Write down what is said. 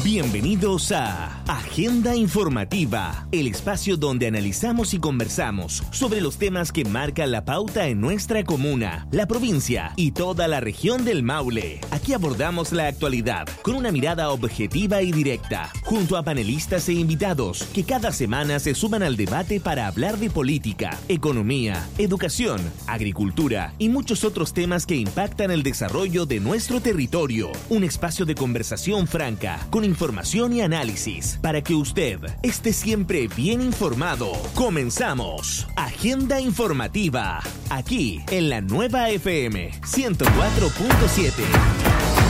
Bienvenidos a Agenda Informativa, el espacio donde analizamos y conversamos sobre los temas que marcan la pauta en nuestra comuna, la provincia y toda la región del Maule. Aquí abordamos la actualidad con una mirada objetiva y directa, junto a panelistas e invitados que cada semana se suman al debate para hablar de política, economía, educación, agricultura y muchos otros temas que impactan el desarrollo de nuestro territorio. Un espacio de conversación franca, con información y análisis, para que usted esté siempre bien informado. Comenzamos Agenda Informativa, aquí en la Nueva FM 104.7.